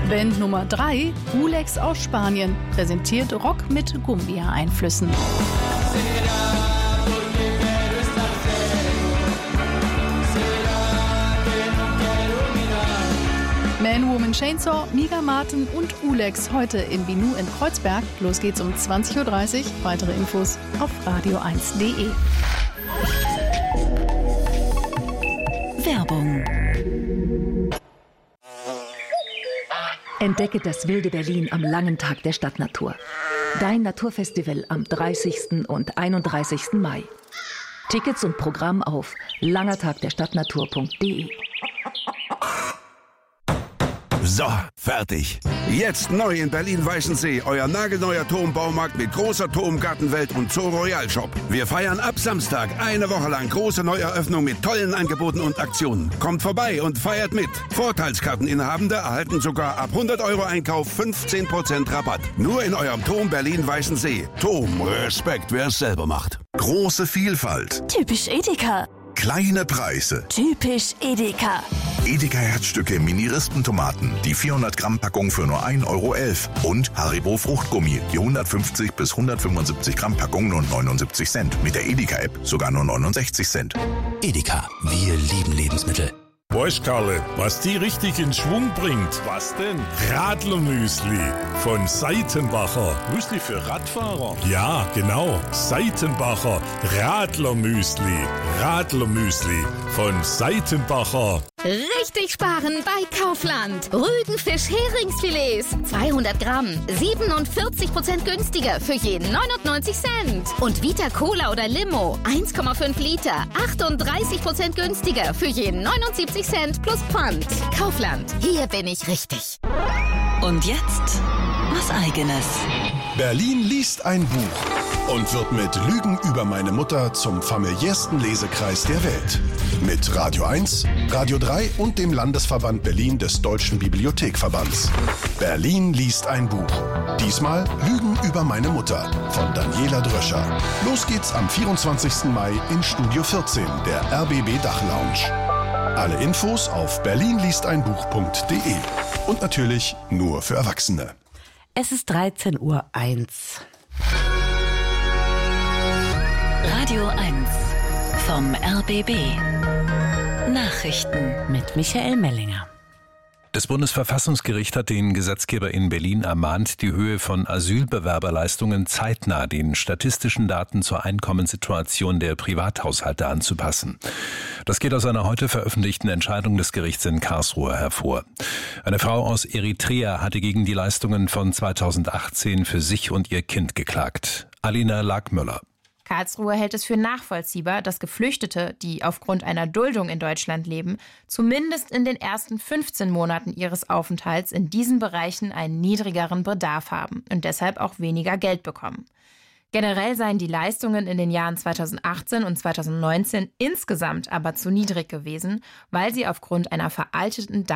Band Nummer 3, Ulex aus Spanien, präsentiert Rock mit Cumbia-Einflüssen. Man, Woman, Chainsaw, Miga Martin und Ulex heute im Binu in Kreuzberg. Los geht's um 20.30 Uhr. Weitere Infos auf radio1.de. Werbung. Entdecke das wilde Berlin am langen Tag der Stadtnatur. Dein Naturfestival am 30. und 31. Mai. Tickets und Programm auf langertagderstadtnatur.de. So, fertig. Jetzt neu in Berlin-Weißensee, euer nagelneuer Turmbaumarkt mit großer Turmgartenwelt und Zoo Royal Shop. Wir feiern ab Samstag eine Woche lang große Neueröffnung mit tollen Angeboten und Aktionen. Kommt vorbei und feiert mit. Vorteilskarteninhabende erhalten sogar ab 100 € Einkauf 15% Rabatt. Nur in eurem Turm Berlin-Weißensee. Turm, Respekt, wer es selber macht. Große Vielfalt. Typisch Edeka. Kleine Preise. Typisch Edeka. Edeka-Herzstücke Mini-Rispentomaten, die 400-Gramm-Packung für nur 1,11 € und Haribo Fruchtgummi, die 150 bis 175 Gramm Packung nur 79 Cent. Mit der Edeka-App sogar nur 69 Cent. Edeka, wir lieben Lebensmittel. Weißt Karle, was die richtig in Schwung bringt? Was denn? Radlermüsli von Seitenbacher. Müsli für Radfahrer? Ja, genau. Seitenbacher Radlermüsli. Radlermüsli von Seitenbacher. Richtig sparen bei Kaufland. Rügenfisch Heringsfilets. 200 Gramm. 47% günstiger für jeden 99 Cent. Und Vita Cola oder Limo. 1,5 Liter. 38% günstiger für jeden 79 Cent plus Pfand. Kaufland. Hier bin ich richtig. Und jetzt was Eigenes. Berlin liest ein Buch und wird mit Lügen über meine Mutter zum familiärsten Lesekreis der Welt. Mit Radio 1, Radio 3 und dem Landesverband Berlin des Deutschen Bibliothekverbands. Berlin liest ein Buch. Diesmal Lügen über meine Mutter von Daniela Dröscher. Los geht's am 24. Mai in Studio 14 der RBB Dachlounge. Alle Infos auf berlinliesteinbuch.de. Und natürlich nur für Erwachsene. Es ist 13:01 Uhr. Radio 1 vom RBB. Nachrichten Mit Michael Mellinger. Das Bundesverfassungsgericht hat den Gesetzgeber in Berlin ermahnt, die Höhe von Asylbewerberleistungen zeitnah den statistischen Daten zur Einkommenssituation der Privathaushalte anzupassen. Das geht aus einer heute veröffentlichten Entscheidung des Gerichts in Karlsruhe hervor. Eine Frau aus Eritrea hatte gegen die Leistungen von 2018 für sich und ihr Kind geklagt. Alina Lagmüller. Karlsruhe hält es für nachvollziehbar, dass Geflüchtete, die aufgrund einer Duldung in Deutschland leben, zumindest in den ersten 15 Monaten ihres Aufenthalts in diesen Bereichen einen niedrigeren Bedarf haben und deshalb auch weniger Geld bekommen. Generell seien die Leistungen in den Jahren 2018 und 2019 insgesamt aber zu niedrig gewesen, weil sie aufgrund einer veralteten